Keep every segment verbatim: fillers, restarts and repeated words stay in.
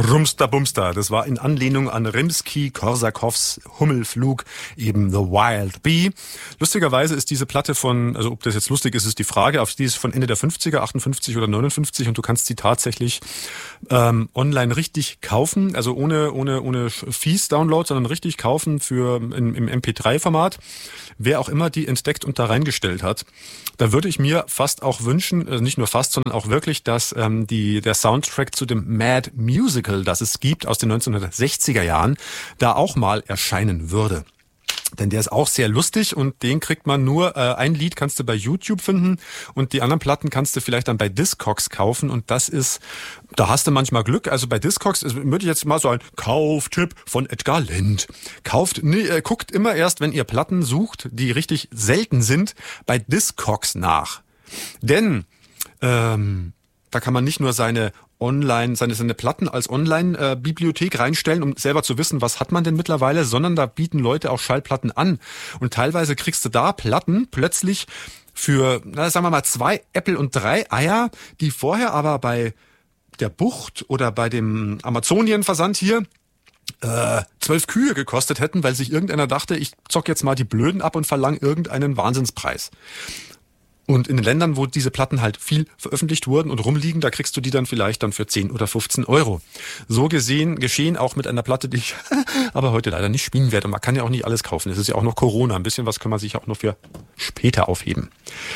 Rumster Bumster, das war in Anlehnung an Rimsky-Korsakows Hummelflug, eben The Wild Bee. Lustigerweise ist diese Platte von, also ob das jetzt lustig ist, ist die Frage, auf die ist von Ende der fünfziger, achtundfünfzig oder neunundfünfzig und du kannst sie tatsächlich ähm, online richtig kaufen, also ohne ohne ohne Fies-Download, sondern richtig kaufen für in, im M P drei Format. Wer auch immer die entdeckt und da reingestellt hat, da würde ich mir fast auch wünschen, also nicht nur fast, sondern auch wirklich, dass ähm, die der Soundtrack zu dem Mad Musical, das es gibt aus den neunzehnhundertsechziger Jahren, da auch mal erscheinen würde. Denn der ist auch sehr lustig und den kriegt man nur, äh, ein Lied kannst du bei YouTube finden und die anderen Platten kannst du vielleicht dann bei Discogs kaufen und das ist, da hast du manchmal Glück. Also bei Discogs also würde ich jetzt mal so ein Kauftipp von Edgar Lendt. Kauft, nee, äh, guckt immer erst, wenn ihr Platten sucht, die richtig selten sind, bei Discogs nach. Denn ähm, da kann man nicht nur seine Online, seine, seine Platten als Online-Bibliothek reinstellen, um selber zu wissen, was hat man denn mittlerweile, sondern da bieten Leute auch Schallplatten an. Und teilweise kriegst du da Platten plötzlich für, na, sagen wir mal, zwei Äpfel und drei Eier, die vorher aber bei der Bucht oder bei dem Amazonien-Versand hier äh, zwölf Kühe gekostet hätten, weil sich irgendeiner dachte, ich zock jetzt mal die Blöden ab und verlang irgendeinen Wahnsinnspreis. Und in den Ländern, wo diese Platten halt viel veröffentlicht wurden und rumliegen, da kriegst du die dann vielleicht dann für zehn oder fünfzehn Euro. So gesehen, geschehen auch mit einer Platte, die ich aber heute leider nicht spielen werde. Und man kann ja auch nicht alles kaufen. Es ist ja auch noch Corona. Ein bisschen was kann man sich auch noch für später aufheben.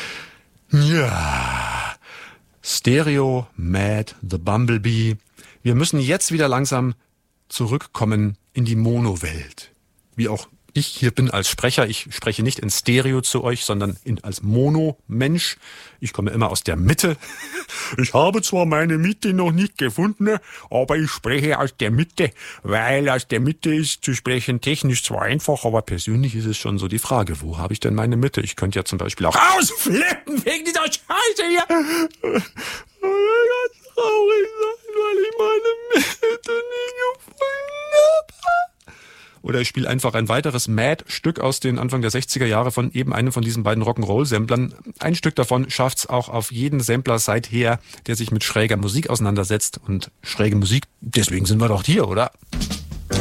Ja, Stereo, Mad, The Bumblebee. Wir müssen jetzt wieder langsam zurückkommen in die Mono-Welt. Wie auch ich hier bin als Sprecher, ich spreche nicht in Stereo zu euch, sondern in, als Mono-Mensch. Ich komme immer aus der Mitte. Ich habe zwar meine Mitte noch nicht gefunden, aber ich spreche aus der Mitte, weil aus der Mitte ist zu sprechen technisch zwar einfach, aber persönlich ist es schon so die Frage, wo habe ich denn meine Mitte? Ich könnte ja zum Beispiel auch ausflippen wegen dieser Scheiße hier. Ganz traurig sein, weil ich meine Mitte nicht gefunden habe. Oder ich spiele einfach ein weiteres Mad-Stück aus den Anfang der sechziger Jahre von eben einem von diesen beiden Rock'n'Roll-Samplern. Ein Stück davon schafft's auch auf jeden Sampler seither, der sich mit schräger Musik auseinandersetzt. Und schräge Musik, deswegen sind wir doch hier, oder?